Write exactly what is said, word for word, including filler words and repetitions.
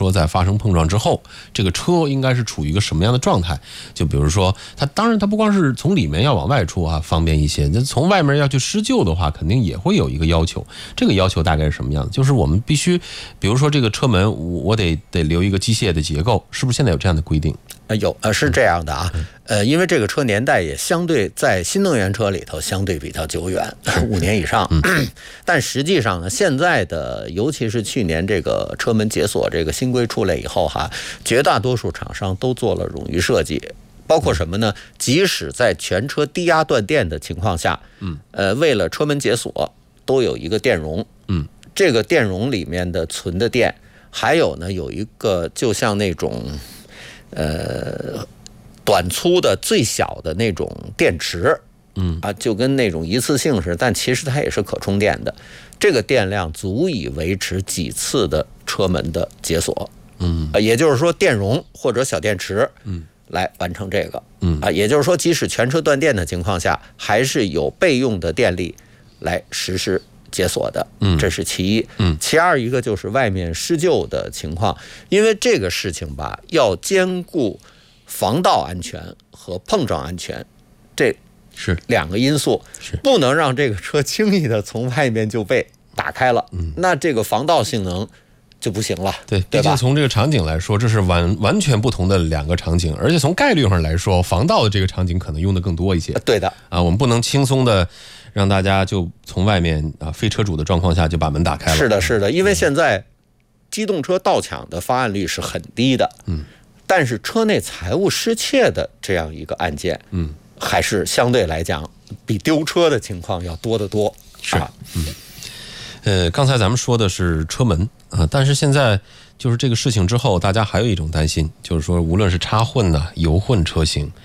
说在发生碰撞之后，这个车应该是处于一个什么样的状态？就比如说，它当然它不光是从里面要往外出啊，方便一些，那从外面要去施救的话，肯定也会有一个要求。这个要求大概是什么样子？就是我们必须，比如说这个车门，我得得留一个机械的结构，是不是现在有这样的规定？ 呃，有呃是这样的啊，呃，因为这个车年代也相对在新能源车里头相对比较久远，五年以上。但实际上呢，现在的尤其是去年这个车门解锁这个新规出来以后哈，绝大多数厂商都做了冗余设计。包括什么呢？即使在全车低压断电的情况下，嗯，呃，为了车门解锁，都有一个电容，嗯，这个电容里面的存的电，还有呢，有一个就像那种。呃，短粗的最小的那种电池，嗯啊，就跟那种一次性似的，但其实它也是可充电的。这个电量足以维持几次的车门的解锁，嗯，啊，也就是说电容或者小电池，嗯，来完成这个，嗯啊，也就是说，即使全车断电的情况下，还是有备用的电力来实施解锁的，嗯，这是其一，嗯，其二一个就是外面施救的情况，因为这个事情吧，要兼顾防盗安全和碰撞安全，这是两个因素，是不能让这个车轻易的从外面就被打开了，嗯，那这个防盗性能就不行了， 对，毕竟从这个场景来说，这是完完全不同的两个场景，而且从概率上来说，防盗的这个场景可能用的更多一些， 对的， 啊，我们不能轻松的。让大家就从外面啊非车主的状况下就把门打开了。 是的，是的，因为现在机动车盗抢的发案率是很低的，嗯，但是车内财物失窃的这样一个案件，嗯，还是相对来讲比丢车的情况要多得多。 是，啊、嗯，呃，刚才咱们说的是车门啊，但是现在就是这个事情之后，大家还有一种担心，就是说无论是插混呢、油混车型。